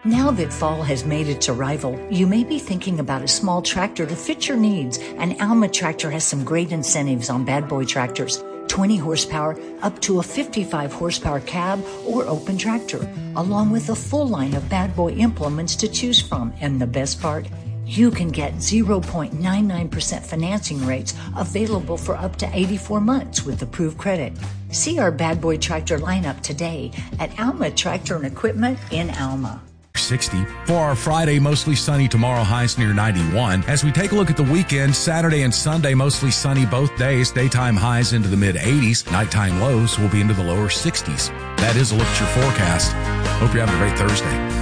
Now that fall has made its arrival, you may be thinking about a small tractor to fit your needs, and Alma Tractor has some great incentives on bad boy tractors. 20 horsepower up to a 55 horsepower cab or open tractor, along with a full line of bad boy implements to choose from. And the best part, you can get 0.99% financing rates available for up to 84 months with approved credit. See our bad boy tractor lineup today at Alma Tractor and Equipment in Alma. 60. For our Friday, mostly sunny tomorrow, highs near 91. As we take a look at the weekend, Saturday and Sunday, mostly sunny both days. Daytime highs into the mid-80s. Nighttime lows will be into the lower 60s. That is a look at your forecast. Hope you're having a great Thursday.